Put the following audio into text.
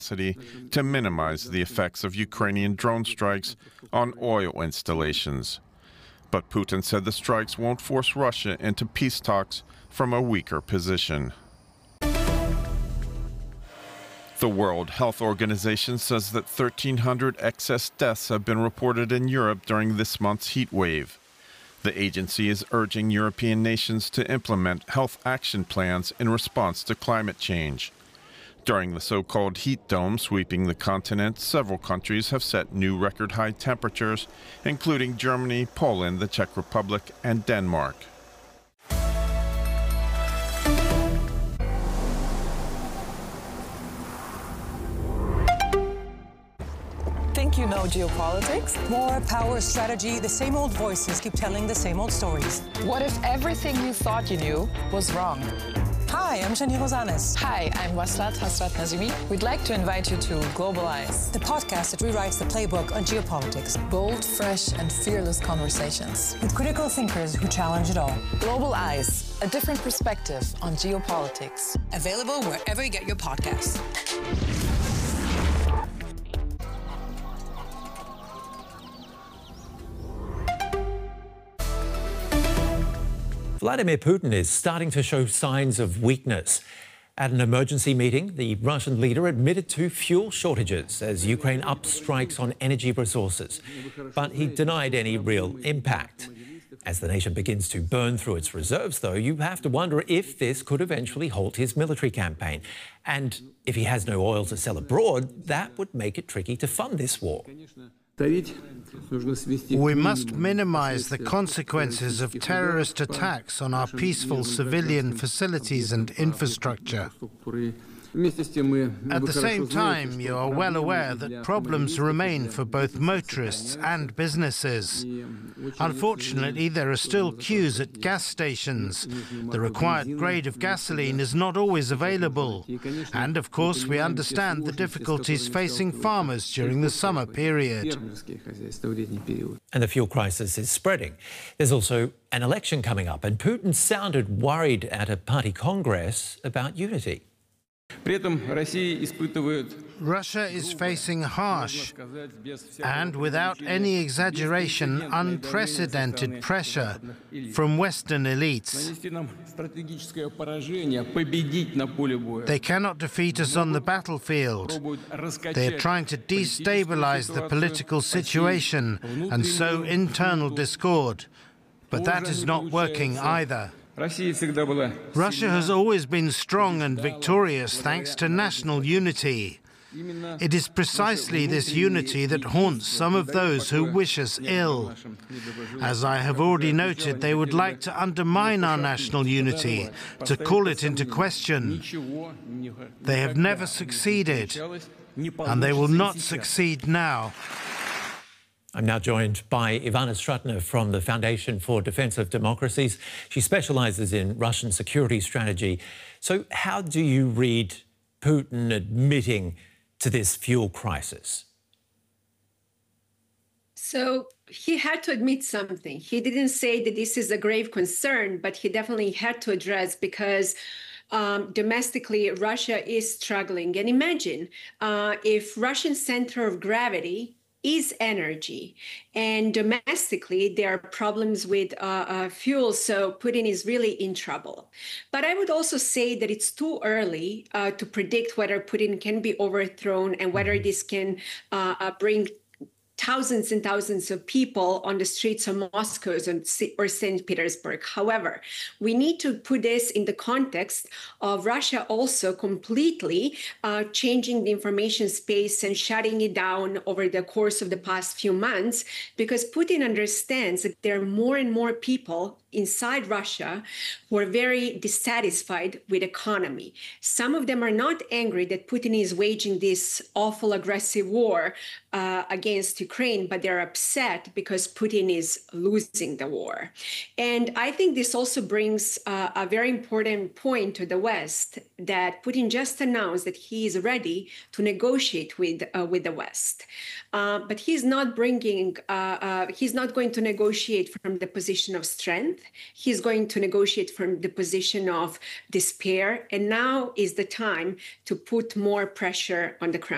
to minimize the effects of Ukrainian drone strikes on oil installations. But Putin said the strikes won't force Russia into peace talks from a weaker position. The World Health Organization says that 1,300 excess deaths have been reported in Europe during this month's heat wave. The agency is urging European nations to implement health action plans in response to climate change. During the so-called heat dome sweeping the continent, several countries have set new record-high temperatures, including Germany, Poland, the Czech Republic, and Denmark. Think you know geopolitics? War, power, strategy, the same old voices keep telling the same old stories. What if everything you thought you knew was wrong? Hi, I'm Shani Rosanes. Hi, I'm Waslat Hasrat Nazimi. We'd like to invite you to Global Eyes, the podcast that rewrites the playbook on geopolitics. Bold, fresh, and fearless conversations with critical thinkers who challenge it all. Global Eyes, a different perspective on geopolitics. Available wherever you get your podcasts. Vladimir Putin is starting to show signs of weakness. At an emergency meeting, the Russian leader admitted to fuel shortages as Ukraine ups strikes on energy resources. But he denied any real impact. As the nation begins to burn through its reserves, though, you have to wonder if this could eventually halt his military campaign. And if he has no oil to sell abroad, that would make it tricky to fund this war. We must minimize the consequences of terrorist attacks on our peaceful civilian facilities and infrastructure. At the same time, you are well aware that problems remain for both motorists and businesses. Unfortunately, there are still queues at gas stations. The required grade of gasoline is not always available. And, of course, we understand the difficulties facing farmers during the summer period. And the fuel crisis is spreading. There's also an election coming up, and Putin sounded worried at a party congress about unity. Russia is facing harsh and, without any exaggeration, unprecedented pressure from Western elites. They cannot defeat us on the battlefield. They are trying to destabilize the political situation and sow internal discord. But that is not working either. Russia has always been strong and victorious thanks to national unity. It is precisely this unity that haunts some of those who wish us ill. As I have already noted, they would like to undermine our national unity, to call it into question. They have never succeeded, and they will not succeed now. I'm now joined by Ivana Stratna from the Foundation for Defense of Democracies. She specializes in Russian security strategy. So how do you read Putin admitting to this fuel crisis? So he had to admit something. He didn't say that this is a grave concern, but he definitely had to address because domestically, Russia is struggling. And imagine if Russian center of gravity is energy, and domestically there are problems with fuel, so Putin is really in trouble. But I would also say that it's too early to predict whether Putin can be overthrown and whether this can bring thousands and thousands of people on the streets of Moscow or St. Petersburg. However, we need to put this in the context of Russia also completely changing the information space and shutting it down over the course of the past few months, because Putin understands that there are more and more people inside Russia who are very dissatisfied with economy. Some of them are not angry that Putin is waging this awful aggressive war against Ukraine, but they're upset because Putin is losing the war. And I think this also brings a very important point to the West, that Putin just announced that he is ready to negotiate with the West. But he's not going to negotiate from the position of strength. He's going to negotiate from the position of despair. And now is the time to put more pressure on the Kremlin.